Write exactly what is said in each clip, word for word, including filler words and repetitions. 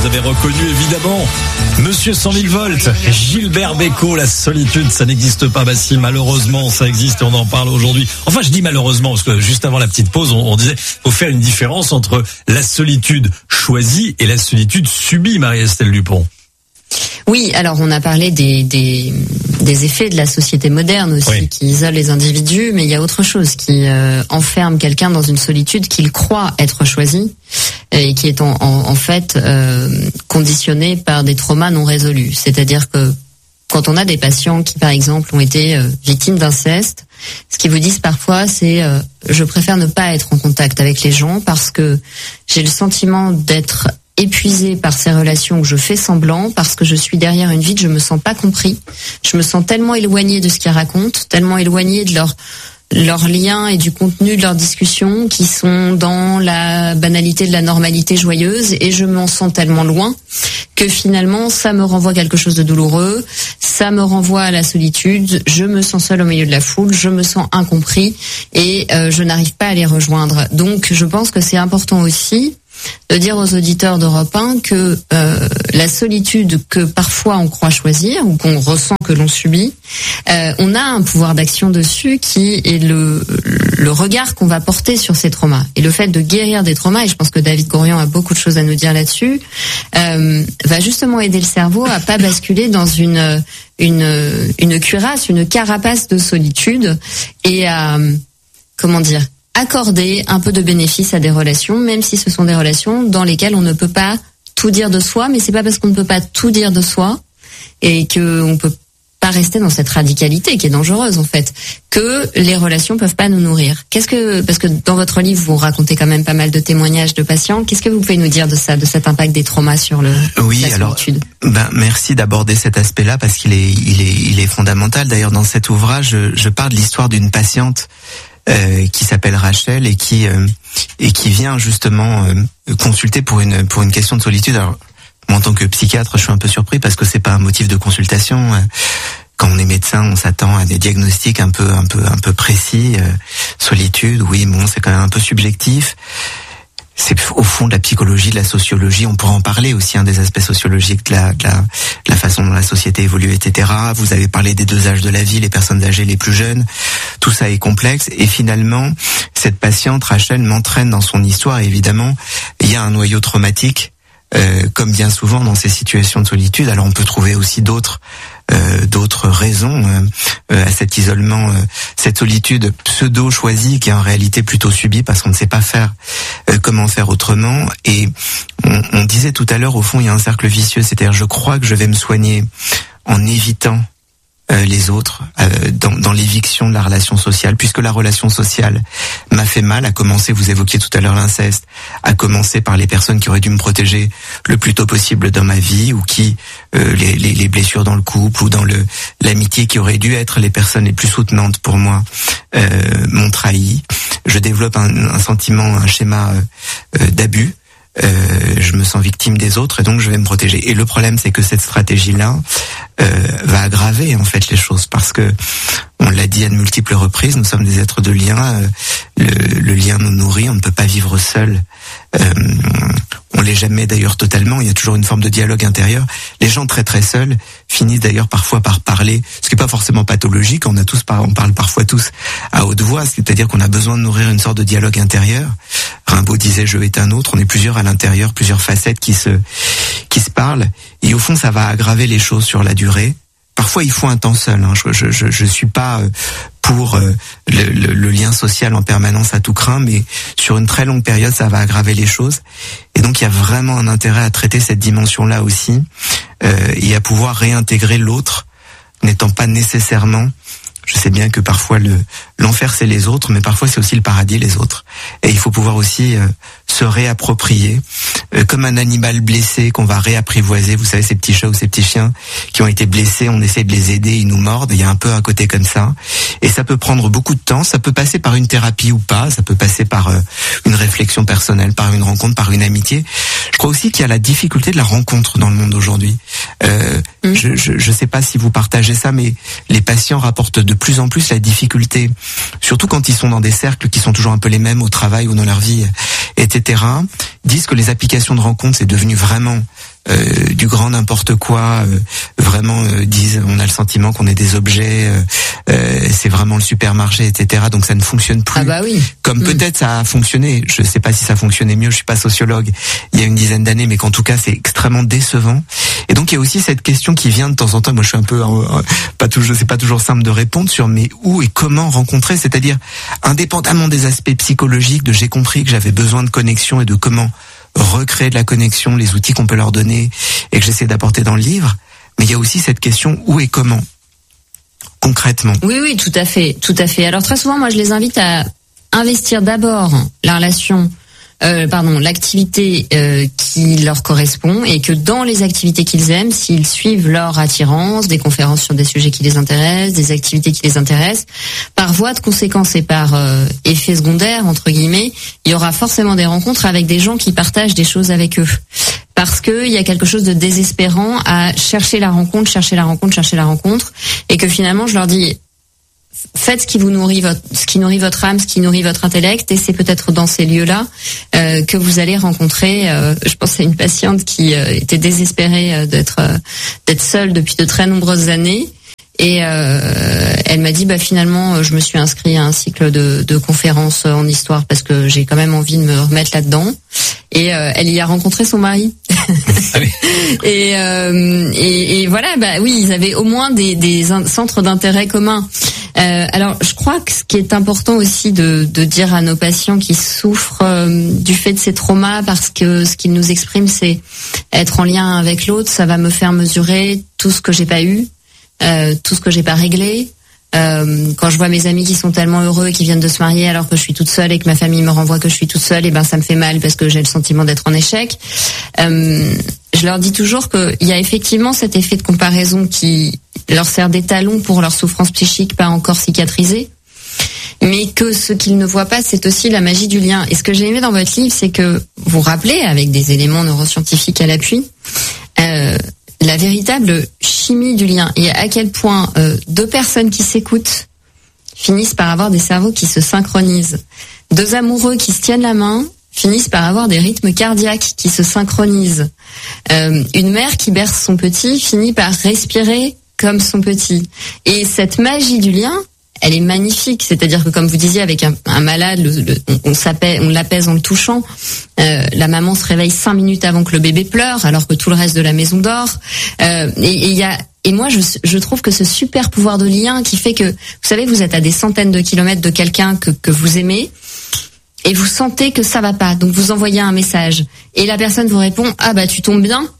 Vous avez reconnu évidemment Monsieur cent mille volts, Gilbert Bécaud. La solitude, ça n'existe pas. Bah si, malheureusement, ça existe et on en parle aujourd'hui. Enfin, je dis malheureusement parce que juste avant la petite pause, on, on disait faut faire une différence entre la solitude choisie et la solitude subie, Marie-Estelle Dupont. Oui, alors on a parlé des, des, des effets de la société moderne aussi, oui, qui isole les individus, mais il y a autre chose qui euh, enferme quelqu'un dans une solitude qu'il croit être choisie et qui est en, en, en fait euh, conditionné par des traumas non résolus. C'est-à-dire que quand on a des patients qui, par exemple, ont été euh, victimes d'inceste, ce qu'ils vous disent parfois, c'est euh, je préfère ne pas être en contact avec les gens parce que j'ai le sentiment d'être épuisée par ces relations où je fais semblant, parce que je suis derrière une vitre, je me sens pas compris. Je me sens tellement éloignée de ce qu'ils racontent, tellement éloignée de leur leurs liens et du contenu de leurs discussions qui sont dans la banalité de la normalité joyeuse, et je m'en sens tellement loin que finalement ça me renvoie à quelque chose de douloureux, ça me renvoie à la solitude, je me sens seule au milieu de la foule, je me sens incompris et euh, je n'arrive pas à les rejoindre. Donc je pense que c'est important aussi de dire aux auditeurs d'Europe un que euh, la solitude que parfois on croit choisir ou qu'on ressent que l'on subit, euh, on a un pouvoir d'action dessus qui est le, le regard qu'on va porter sur ces traumas. Et le fait de guérir des traumas, et je pense que David Gorian a beaucoup de choses à nous dire là-dessus, euh, va justement aider le cerveau à pas basculer dans une, une, une cuirasse, une carapace de solitude et à, comment dire, accorder un peu de bénéfice à des relations, même si ce sont des relations dans lesquelles on ne peut pas tout dire de soi, mais c'est pas parce qu'on ne peut pas tout dire de soi et que on peut pas rester dans cette radicalité qui est dangereuse en fait, que les relations peuvent pas nous nourrir. Qu'est-ce que, parce que dans votre livre vous racontez quand même pas mal de témoignages de patients, qu'est-ce que vous pouvez nous dire de ça, de cet impact des traumas sur le oui, la solitude? Alors, ben merci d'aborder cet aspect-là parce qu'il est, il est, il est fondamental. D'ailleurs, dans cet ouvrage, je, je parle de l'histoire d'une patiente Euh, qui s'appelle Rachel et qui euh, et qui vient justement euh, consulter pour une pour une question de solitude. Alors moi, en tant que psychiatre, je suis un peu surpris parce que c'est pas un motif de consultation. Quand on est médecin, on s'attend à des diagnostics un peu un peu un peu précis. Euh, solitude, oui, bon, c'est quand même un peu subjectif. C'est au fond de la psychologie, de la sociologie. On pourra en parler aussi, hein, des aspects sociologiques, de la, de la, de la façon dont la société évolue, et cetera. Vous avez parlé des deux âges de la vie, les personnes âgées, les plus jeunes. Tout ça est complexe. Et finalement, cette patiente, Rachel, m'entraîne dans son histoire. Et évidemment, il y a un noyau traumatique, euh, comme bien souvent dans ces situations de solitude. Alors, on peut trouver aussi d'autres Euh, d'autres raisons euh, à cet isolement, euh, cette solitude pseudo-choisie qui est en réalité plutôt subie parce qu'on ne sait pas faire euh, comment faire autrement. Et on, on disait tout à l'heure, au fond, il y a un cercle vicieux, c'est-à-dire je crois que je vais me soigner en évitant euh, les autres, euh, dans, dans l'éviction de la relation sociale, puisque la relation sociale m'a fait mal, à commencer, vous évoquiez tout à l'heure l'inceste, à commencer par les personnes qui auraient dû me protéger le plus tôt possible dans ma vie, ou qui, euh, les, les, les blessures dans le couple, ou dans le l'amitié qui auraient dû être les personnes les plus soutenantes pour moi, euh, m'ont trahi. Je développe un, un sentiment, un schéma euh, d'abus. Euh, je me sens victime des autres et donc je vais me protéger. Et le problème, c'est que cette stratégie-là euh, va aggraver en fait les choses, parce que on l'a dit à de multiples reprises, nous sommes des êtres de lien. Euh, le, le lien nous nourrit. On ne peut pas vivre seul. Euh, on l'est jamais d'ailleurs totalement. Il y a toujours une forme de dialogue intérieur. Les gens très très seuls finissent d'ailleurs parfois par parler, ce qui est pas forcément pathologique. On a tous, on parle parfois tous à haute voix, c'est-à-dire qu'on a besoin de nourrir une sorte de dialogue intérieur. Rimbaud disait je est un autre. On est plusieurs à l'intérieur, plusieurs facettes qui se qui se parlent. Et au fond, ça va aggraver les choses sur la durée. Parfois, il faut un temps seul. Hein. Je, je, je, je suis pas pour euh, le, le, le lien social en permanence à tout craint, mais sur une très longue période, ça va aggraver les choses. Et donc, il y a vraiment un intérêt à traiter cette dimension-là aussi, euh, et à pouvoir réintégrer l'autre, n'étant pas nécessairement. Je sais bien que parfois le l'enfer c'est les autres, mais parfois c'est aussi le paradis les autres. Et il faut pouvoir aussi euh, se réapproprier, euh, comme un animal blessé qu'on va réapprivoiser. Vous savez, ces petits chats ou ces petits chiens qui ont été blessés, on essaie de les aider, ils nous mordent. Il y a un peu un côté comme ça. Et ça peut prendre beaucoup de temps. Ça peut passer par une thérapie ou pas. Ça peut passer par euh, une réflexion personnelle, par une rencontre, par une amitié. Je crois aussi qu'il y a la difficulté de la rencontre dans le monde d'aujourd'hui. Euh, mmh. Je je je sais pas si vous partagez ça, mais les patients rapportent de plus en plus la difficulté, surtout quand ils sont dans des cercles qui sont toujours un peu les mêmes au travail ou dans leur vie et cetera, disent que les applications de rencontres, c'est devenu vraiment euh, du grand n'importe quoi. Euh, vraiment, euh, disent, on a le sentiment qu'on est des objets. Euh, euh, c'est vraiment le supermarché, et cetera. Donc ça ne fonctionne plus. Ah bah oui. Comme mmh. peut-être ça a fonctionné. Je sais pas si ça fonctionnait mieux. Je suis pas sociologue. Il y a une dizaine d'années, mais qu'en tout cas c'est extrêmement décevant. Et donc il y a aussi cette question qui vient de temps en temps. Moi, je suis un peu euh, pas toujours. C'est pas toujours simple de répondre sur mais où et comment rencontrer. C'est-à-dire indépendamment des aspects psychologiques, de j'ai compris que j'avais besoin de connexion et de comment recréer de la connexion, les outils qu'on peut leur donner et que j'essaie d'apporter dans le livre. Mais il y a aussi cette question où et comment, concrètement. Oui, oui, tout à fait, tout à fait. Alors très souvent, moi, je les invite à investir d'abord la relation, euh, pardon, l'activité euh, qui leur correspond, et que dans les activités qu'ils aiment, s'ils suivent leur attirance, des conférences sur des sujets qui les intéressent, des activités qui les intéressent, par voie de conséquence et par euh, effet secondaire, entre guillemets, il y aura forcément des rencontres avec des gens qui partagent des choses avec eux. Parce que il y a quelque chose de désespérant à chercher la rencontre, chercher la rencontre, chercher la rencontre, et que finalement je leur dis, faites ce qui vous nourrit votre, ce qui nourrit votre âme, ce qui nourrit votre intellect, et c'est peut-être dans ces lieux-là euh, que vous allez rencontrer. Euh, je pense à une patiente qui euh, était désespérée euh, d'être euh, d'être seule depuis de très nombreuses années. Et euh, elle m'a dit, bah finalement, je me suis inscrite à un cycle de, de conférences en histoire parce que j'ai quand même envie de me remettre là-dedans. Et euh, elle y a rencontré son mari. Ah oui. et, euh, et, et voilà, bah oui, ils avaient au moins des, des centres d'intérêt communs. Euh, alors, je crois que ce qui est important aussi de, de dire à nos patients qui souffrent euh, du fait de ces traumas, parce que ce qu'ils nous expriment, c'est être en lien avec l'autre, ça va me faire mesurer tout ce que j'ai pas eu. Euh, tout ce que j'ai pas réglé. Euh, quand je vois mes amis qui sont tellement heureux et qui viennent de se marier alors que je suis toute seule et que ma famille me renvoie que je suis toute seule, et ben ça me fait mal parce que j'ai le sentiment d'être en échec. Euh, je leur dis toujours qu'il y a effectivement cet effet de comparaison qui leur sert d'étalon pour leur souffrance psychique pas encore cicatrisée, mais que ce qu'ils ne voient pas, c'est aussi la magie du lien. Et ce que j'ai aimé dans votre livre, c'est que vous rappelez, avec des éléments neuroscientifiques à l'appui, euh, la véritable chimie du lien, et à quel point euh, deux personnes qui s'écoutent finissent par avoir des cerveaux qui se synchronisent. Deux amoureux qui se tiennent la main finissent par avoir des rythmes cardiaques qui se synchronisent. Euh, une mère qui berce son petit finit par respirer comme son petit. Et cette magie du lien, elle est magnifique. C'est-à-dire que, comme vous disiez, avec un, un malade, le, le, on, on, s'apaise, on l'apaise en le touchant. Euh, la maman se réveille cinq minutes avant que le bébé pleure, alors que tout le reste de la maison dort. Euh, et, et, y a, et moi, je, je trouve que ce super pouvoir de lien qui fait que, vous savez, vous êtes à des centaines de kilomètres de quelqu'un que, que vous aimez, et vous sentez que ça va pas. Donc vous envoyez un message, et la personne vous répond, ah bah tu tombes bien.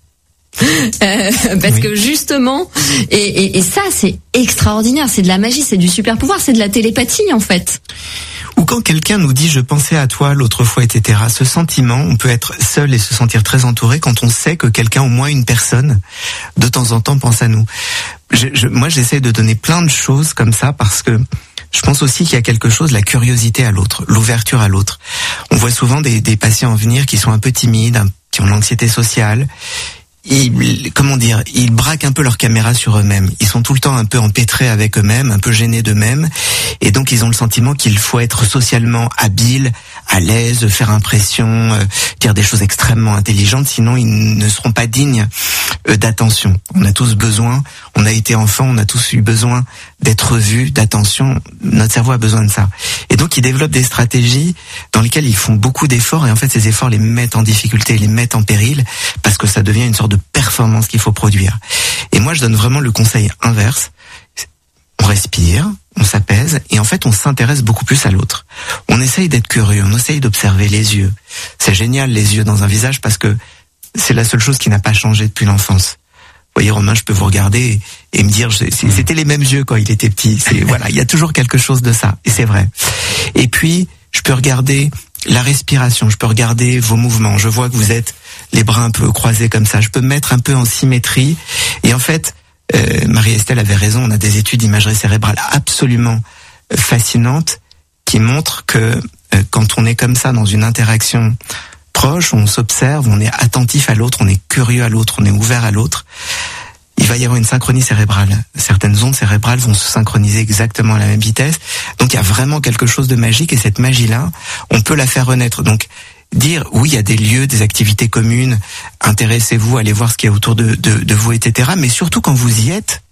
Euh, parce oui. que justement, et, et, et ça c'est extraordinaire, c'est de la magie, c'est du super pouvoir, c'est de la télépathie en fait. Ou quand quelqu'un nous dit je pensais à toi l'autre fois, et cetera. Ce sentiment, on peut être seul et se sentir très entouré quand on sait que quelqu'un, au moins une personne, de temps en temps pense à nous. Je, je, moi j'essaie de donner plein de choses comme ça parce que je pense aussi qu'il y a quelque chose, la curiosité à l'autre, l'ouverture à l'autre. On voit souvent des, des patients venir qui sont un peu timides, qui ont l'anxiété sociale. Ils, comment dire, ils braquent un peu leur caméra sur eux-mêmes. Ils sont tout le temps un peu empêtrés avec eux-mêmes, un peu gênés d'eux-mêmes, et donc ils ont le sentiment qu'il faut être socialement habile, à l'aise, faire impression, euh, dire des choses extrêmement intelligentes, sinon ils ne seront pas dignes euh, d'attention. On a tous besoin, on a été enfant, on a tous eu besoin d'être vus, d'attention. Notre cerveau a besoin de ça. Et donc ils développent des stratégies dans lesquelles ils font beaucoup d'efforts, et en fait ces efforts les mettent en difficulté, les mettent en péril, parce que ça devient une sorte de performance qu'il faut produire. Et moi je donne vraiment le conseil inverse. On respire, on s'apaise, et en fait on s'intéresse beaucoup plus à l'autre. On essaye d'être curieux, on essaye d'observer les yeux. C'est génial les yeux dans un visage parce que c'est la seule chose qui n'a pas changé depuis l'enfance. Vous voyez Romain, je peux vous regarder et, et me dire, c'était les mêmes yeux quand il était petit. C'est, voilà, il y a toujours quelque chose de ça, et c'est vrai. Et puis je peux regarder la respiration, je peux regarder vos mouvements. Je vois que vous êtes les bras un peu croisés comme ça. Je peux me mettre un peu en symétrie. Et en fait, euh, Marie-Estelle avait raison, on a des études d'imagerie cérébrale absolument fascinantes qui montrent que euh, quand on est comme ça dans une interaction proche, on s'observe, on est attentif à l'autre, on est curieux à l'autre, on est ouvert à l'autre, il va va y avoir une synchronie cérébrale. Certaines ondes cérébrales vont se synchroniser exactement à la même vitesse. Donc il y a vraiment quelque chose de magique et cette magie-là, on peut la faire renaître. Donc dire oui, il y a des lieux, des activités communes, intéressez-vous, allez voir ce qu'il y a autour de, de, de vous, et cetera. Mais surtout quand vous y êtes,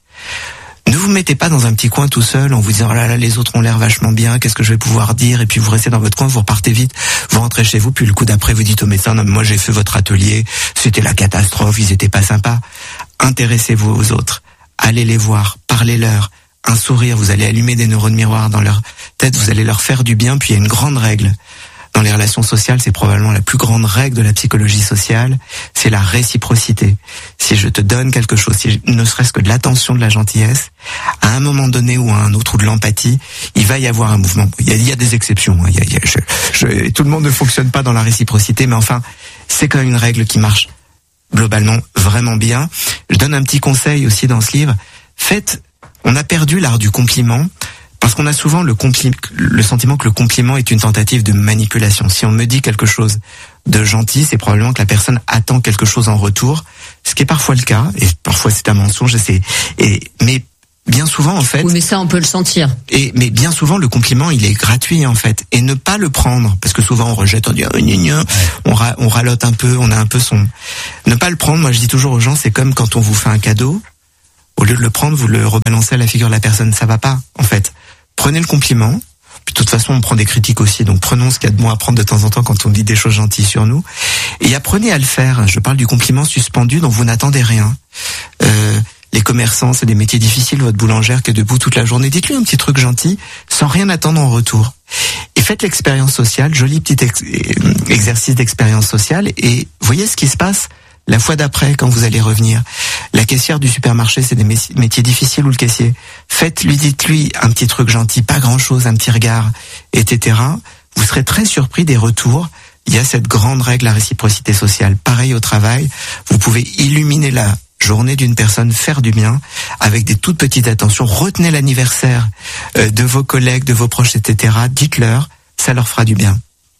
ne vous mettez pas dans un petit coin tout seul en vous disant oh là là, les autres ont l'air vachement bien, qu'est-ce que je vais pouvoir dire, et puis vous restez dans votre coin, vous repartez vite, vous rentrez chez vous, puis le coup d'après vous dites au médecin non, moi j'ai fait votre atelier, c'était la catastrophe, ils étaient pas sympas. Intéressez-vous aux autres, allez les voir, parlez-leur, un sourire, vous allez allumer des neurones miroirs dans leur tête, vous allez leur faire du bien. Puis il y a une grande règle dans les relations sociales, c'est probablement la plus grande règle de la psychologie sociale, c'est la réciprocité. Si je te donne quelque chose, si ne serait-ce que de l'attention, de la gentillesse, à un moment donné ou à un autre, ou de l'empathie, il va y avoir un mouvement. Il y a, il y a des exceptions, hein. il y a, il y a, je, je, tout le monde ne fonctionne pas dans la réciprocité, mais enfin, c'est quand même une règle qui marche globalement vraiment bien. Je donne un petit conseil aussi dans ce livre. Faites, on a perdu l'art du compliment, parce qu'on a souvent le, compli- le sentiment que le compliment est une tentative de manipulation. Si on me dit quelque chose de gentil, c'est probablement que la personne attend quelque chose en retour, ce qui est parfois le cas, et parfois c'est un mensonge, c'est, et, mais bien souvent en fait... Oui, mais ça on peut le sentir. Et, mais bien souvent le compliment il est gratuit en fait, et ne pas le prendre, parce que souvent on rejette, on dit oh, gna, gna, on, ra- on ralote un peu, on a un peu son... Ne pas le prendre, moi je dis toujours aux gens, c'est comme quand on vous fait un cadeau, au lieu de le prendre, vous le rebalancez à la figure de la personne, ça va pas en fait. Prenez le compliment, puis de toute façon on prend des critiques aussi, donc prenons ce qu'il y a de bon à prendre de temps en temps quand on dit des choses gentilles sur nous, et apprenez à le faire. Je parle du compliment suspendu dont vous n'attendez rien. Euh, les commerçants, c'est des métiers difficiles, votre boulangère qui est debout toute la journée, dites-lui un petit truc gentil, sans rien attendre en retour. Et faites l'expérience sociale, joli petit ex- exercice d'expérience sociale, et voyez ce qui se passe la fois d'après, quand vous allez revenir. La caissière du supermarché, c'est des métiers difficiles, ou le caissier. Faites-lui, dites-lui un petit truc gentil, pas grand-chose, un petit regard, et cetera. Vous serez très surpris des retours. Il y a cette grande règle, la réciprocité sociale. Pareil au travail, vous pouvez illuminer la journée d'une personne, faire du bien, avec des toutes petites attentions. Retenez l'anniversaire de vos collègues, de vos proches, et cetera. Dites-leur, ça leur fera du bien.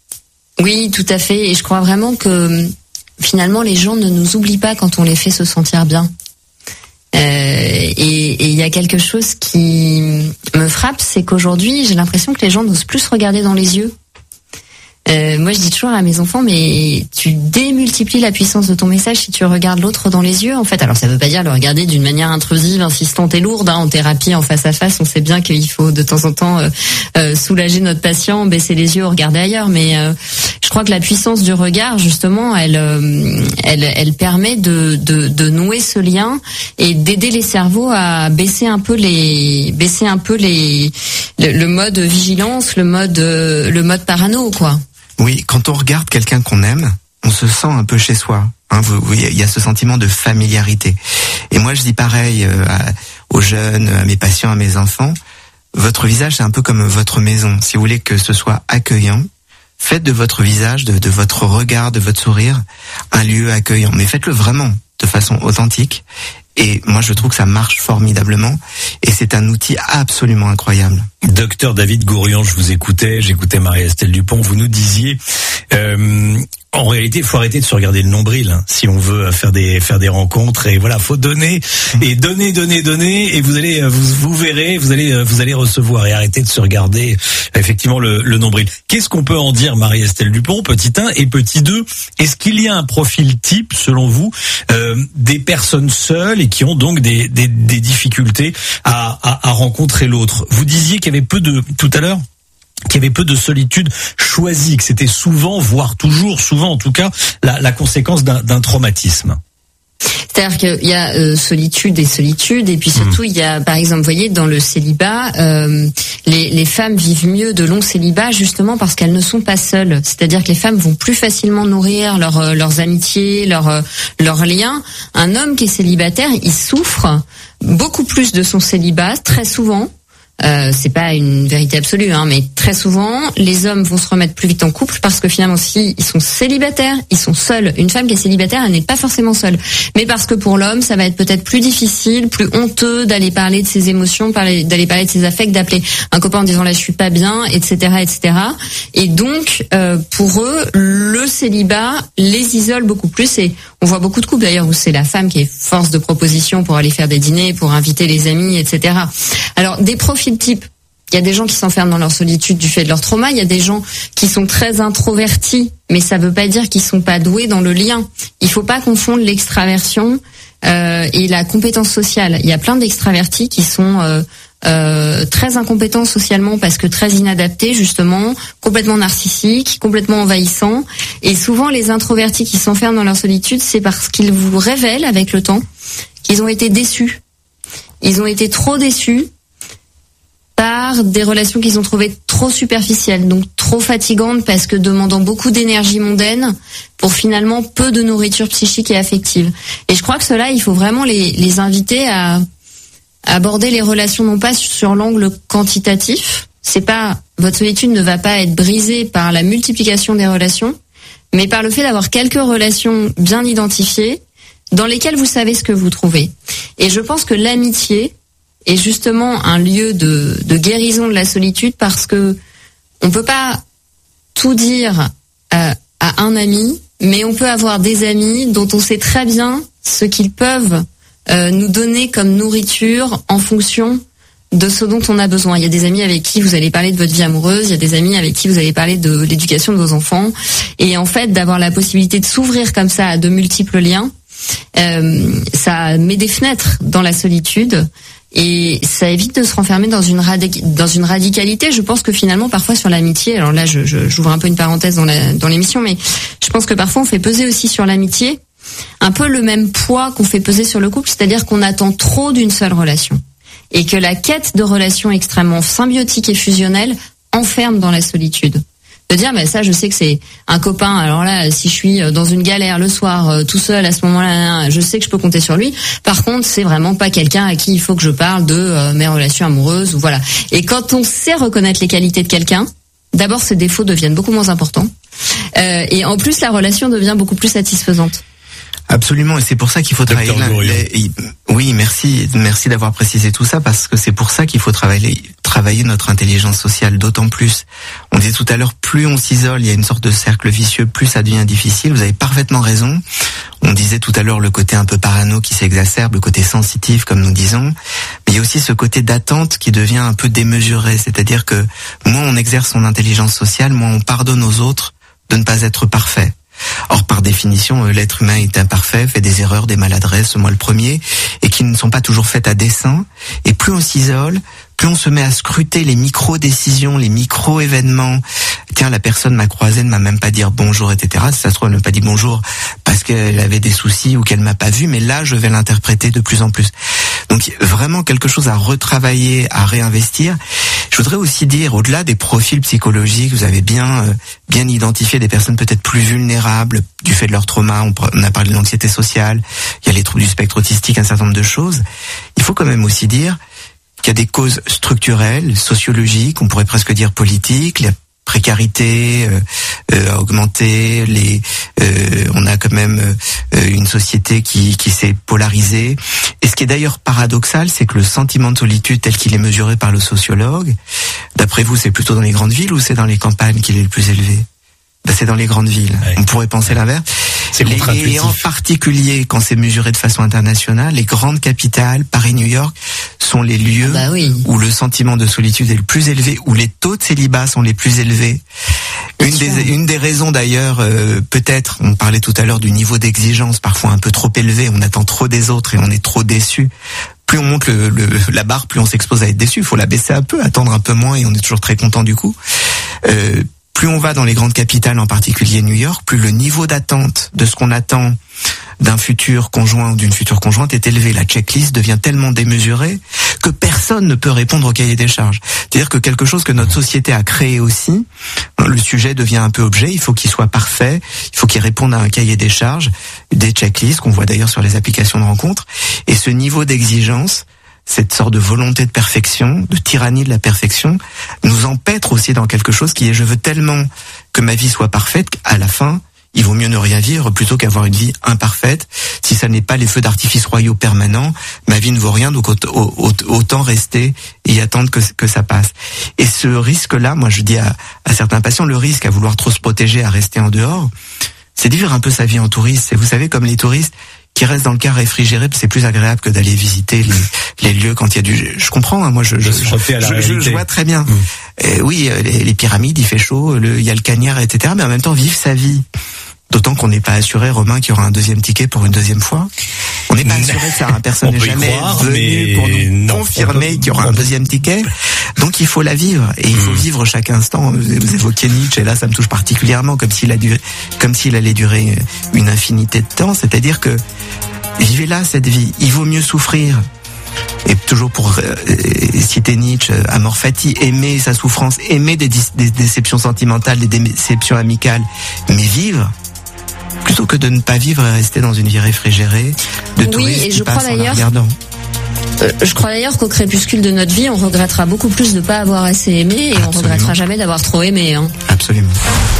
Oui, tout à fait. Et je crois vraiment que finalement, les gens ne nous oublient pas quand on les fait se sentir bien. Euh, et il y a quelque chose qui me frappe, c'est qu'aujourd'hui, j'ai l'impression que les gens n'osent plus se regarder dans les yeux. Euh, moi, je dis toujours à mes enfants, mais tu démultiplies la puissance de ton message si tu regardes l'autre dans les yeux, en fait. Alors, ça veut pas dire le regarder d'une manière intrusive, insistante et lourde. Hein. En thérapie, en face à face, on sait bien qu'il faut de temps en temps euh, euh, soulager notre patient, baisser les yeux, regarder ailleurs. Mais euh, je crois que la puissance du regard, justement, elle, euh, elle, elle permet de, de, de nouer ce lien et d'aider les cerveaux à baisser un peu les, baisser un peu les, le, le mode vigilance, le mode, euh, le mode parano, quoi. Oui, quand on regarde quelqu'un qu'on aime, on se sent un peu chez soi. Hein, vous, vous, il y a ce sentiment de familiarité. Et moi, je dis pareil euh, à, aux jeunes, à mes patients, à mes enfants. Votre visage, c'est un peu comme votre maison. Si vous voulez que ce soit accueillant, faites de votre visage, de, de votre regard, de votre sourire, un lieu accueillant. Mais faites-le vraiment, de façon authentique. Et moi, je trouve que ça marche formidablement. Et c'est un outil absolument incroyable. Docteur David Gourian, je vous écoutais, j'écoutais Marie-Estelle Dupont, vous nous disiez... Euh, en réalité, il faut arrêter de se regarder le nombril hein, si on veut faire des faire des rencontres, et voilà, faut donner et donner, donner, donner, et vous allez vous vous verrez, vous allez vous allez recevoir, et arrêter de se regarder effectivement le, le nombril. Qu'est-ce qu'on peut en dire, Marie-Estelle Dupont, petit un et petit deux? Est-ce qu'il y a un profil type selon vous euh, des personnes seules et qui ont donc des des, des difficultés à, à à rencontrer l'autre? Vous disiez qu'il y avait peu de tout à l'heure. qu'il y avait peu de solitude choisie, que c'était souvent, voire toujours, souvent en tout cas, la, la conséquence d'un, d'un traumatisme. C'est-à-dire qu'il y a euh, solitude et solitude, et puis surtout mmh. il y a, par exemple, vous voyez, dans le célibat, euh, les, les femmes vivent mieux de longs célibats justement parce qu'elles ne sont pas seules. C'est-à-dire que les femmes vont plus facilement nourrir leur, leurs amitiés, leurs, leurs liens. Un homme qui est célibataire, il souffre beaucoup plus de son célibat, très souvent, Euh, c'est pas une vérité absolue, hein, mais très souvent, les hommes vont se remettre plus vite en couple parce que finalement, si ils sont célibataires, ils sont seuls. Une femme qui est célibataire, elle n'est pas forcément seule. Mais parce que pour l'homme, ça va être peut-être plus difficile, plus honteux d'aller parler de ses émotions, parler, d'aller parler de ses affects, d'appeler un copain en disant là je suis pas bien, et cetera, et cetera. Et donc, euh, pour eux, le célibat les isole beaucoup plus. Et on voit beaucoup de couples d'ailleurs où c'est la femme qui est force de proposition pour aller faire des dîners, pour inviter les amis, et cetera. Alors, des profils type, il y a des gens qui s'enferment dans leur solitude du fait de leur trauma, il y a des gens qui sont très introvertis, mais ça veut pas dire qu'ils sont pas doués dans le lien. Il faut pas confondre l'extraversion euh, et la compétence sociale. Il y a plein d'extravertis qui sont euh, euh, très incompétents socialement parce que très inadaptés justement, complètement narcissiques, complètement envahissants. Et souvent les introvertis qui s'enferment dans leur solitude, c'est parce qu'ils vous révèlent avec le temps qu'ils ont été déçus. Ils ont été trop déçus par des relations qu'ils ont trouvées trop superficielles, donc trop fatigantes parce que demandant beaucoup d'énergie mondaine pour finalement peu de nourriture psychique et affective. Et je crois que cela, il faut vraiment les, les inviter à, à aborder les relations non pas sur l'angle quantitatif. C'est pas, votre solitude ne va pas être brisée par la multiplication des relations, mais par le fait d'avoir quelques relations bien identifiées dans lesquelles vous savez ce que vous trouvez. Et je pense que l'amitié est justement un lieu de, de guérison de la solitude parce que on peut pas tout dire à, à un ami, mais on peut avoir des amis dont on sait très bien ce qu'ils peuvent euh, nous donner comme nourriture en fonction de ce dont on a besoin. Il y a des amis avec qui vous allez parler de votre vie amoureuse, il y a des amis avec qui vous allez parler de l'éducation de vos enfants. Et en fait, d'avoir la possibilité de s'ouvrir comme ça à de multiples liens, euh, ça met des fenêtres dans la solitude. Et ça évite de se renfermer dans une radic- dans une radicalité. Je pense que finalement, parfois sur l'amitié, alors là, je, je, j'ouvre un peu une parenthèse dans, la, dans l'émission, mais je pense que parfois on fait peser aussi sur l'amitié un peu le même poids qu'on fait peser sur le couple, c'est-à-dire qu'on attend trop d'une seule relation. Et que la quête de relations extrêmement symbiotiques et fusionnelles enferme dans la solitude. De dire, mais ça, je sais que c'est un copain. Alors là, si je suis dans une galère le soir, euh, tout seul à ce moment-là, je sais que je peux compter sur lui. Par contre, c'est vraiment pas quelqu'un à qui il faut que je parle de euh, mes relations amoureuses ou voilà. Et quand on sait reconnaître les qualités de quelqu'un, d'abord ses défauts deviennent beaucoup moins importants. Euh, et en plus, la relation devient beaucoup plus satisfaisante. Absolument, et c'est pour ça qu'il faut travailler. Les, oui, merci, merci d'avoir précisé tout ça parce que c'est pour ça qu'il faut travailler, travailler notre intelligence sociale. D'autant plus, on disait tout à l'heure, plus on s'isole, il y a une sorte de cercle vicieux, plus ça devient difficile. Vous avez parfaitement raison. On disait tout à l'heure le côté un peu parano qui s'exacerbe, le côté sensitif, comme nous disons. Mais il y a aussi ce côté d'attente qui devient un peu démesuré. C'est-à-dire que moins on exerce son intelligence sociale, moins on pardonne aux autres de ne pas être parfait. Or, par définition, l'être humain est imparfait, fait des erreurs, des maladresses, moi le premier, et qui ne sont pas toujours faites à dessein. Et plus on s'isole, plus on se met à scruter les micro-décisions, les micro-événements. Tiens, la personne m'a croisé, ne m'a même pas dit bonjour, et cetera. Si ça se trouve, elle ne m'a pas dit bonjour parce qu'elle avait des soucis ou qu'elle m'a pas vu, mais là, je vais l'interpréter de plus en plus. Donc, vraiment quelque chose à retravailler, à réinvestir. Je voudrais aussi dire, au-delà des profils psychologiques, vous avez bien euh, bien identifié des personnes peut-être plus vulnérables du fait de leur trauma. On, on a parlé de l'anxiété sociale, il y a les troubles du spectre autistique, un certain nombre de choses. Il faut quand même aussi dire qu'il y a des causes structurelles, sociologiques, on pourrait presque dire politiques, la précarité euh, euh, a augmenté, les, euh, on a quand même euh, une société qui, qui s'est polarisée. Et ce qui est d'ailleurs paradoxal, c'est que le sentiment de solitude tel qu'il est mesuré par le sociologue, d'après vous, c'est plutôt dans les grandes villes ou c'est dans les campagnes qu'il est le plus élevé ? Ben, c'est dans les grandes villes. Ouais. On pourrait penser l'inverse. C'est contre-intuitif. Et en particulier, quand c'est mesuré de façon internationale, les grandes capitales, Paris, New York, sont les lieux ah bah oui. où le sentiment de solitude est le plus élevé, où les taux de célibat sont les plus élevés. Une des, une des raisons d'ailleurs, euh, peut-être, on parlait tout à l'heure du niveau d'exigence, parfois un peu trop élevé, on attend trop des autres et on est trop déçu. Plus on monte le, le, la barre, plus on s'expose à être déçu. Il faut la baisser un peu, attendre un peu moins et on est toujours très content du coup. Euh, Plus on va dans les grandes capitales, en particulier New York, plus le niveau d'attente de ce qu'on attend d'un futur conjoint ou d'une future conjointe est élevé. La checklist devient tellement démesurée que personne ne peut répondre au cahier des charges. C'est-à-dire que quelque chose que notre société a créé aussi, le sujet devient un peu objet, il faut qu'il soit parfait, il faut qu'il réponde à un cahier des charges, des checklists qu'on voit d'ailleurs sur les applications de rencontres. Et ce niveau d'exigence cette sorte de volonté de perfection, de tyrannie de la perfection, nous empêtre aussi dans quelque chose qui est je veux tellement que ma vie soit parfaite qu'à la fin, il vaut mieux ne rien vivre plutôt qu'avoir une vie imparfaite. Si ça n'est pas les feux d'artifice royaux permanents, ma vie ne vaut rien, donc autant rester et y attendre que, que ça passe. Et ce risque-là, moi je dis à, à certains patients, le risque à vouloir trop se protéger, à rester en dehors, c'est de vivre un peu sa vie en touriste. Et vous savez, comme les touristes qui restent dans le car réfrigéré, c'est plus agréable que d'aller visiter les, les lieux quand il y a du... Je comprends, hein, moi je, je, je, je, je, je vois très bien. Mmh. Et oui, les, les pyramides, il fait chaud, le, il y a le cagnard, et cetera. Mais en même temps, vivre sa vie. D'autant qu'on n'est pas assuré, Romain, qu'il y aura un deuxième ticket pour une deuxième fois. On n'est pas assuré que ça, personne n'est jamais croire, venu pour nous non, confirmer qu'il y aura un deuxième ticket. Donc il faut la vivre, et il faut mmh. vivre chaque instant. Vous évoquez Nietzsche, et là ça me touche particulièrement, comme s'il a duré, comme s'il allait durer une infinité de temps. C'est-à-dire que vivez là cette vie. Il vaut mieux souffrir. Et toujours pour euh, citer Nietzsche, amor fati, aimer sa souffrance, aimer des, des déceptions sentimentales, des déceptions amicales, mais vivre plutôt que de ne pas vivre et rester dans une vie réfrigérée de oui, touristes et qui je passent crois en la regardant. Euh, je crois d'ailleurs qu'au crépuscule de notre vie, on regrettera beaucoup plus de ne pas avoir assez aimé et Absolument. On regrettera jamais d'avoir trop aimé. Hein. Absolument.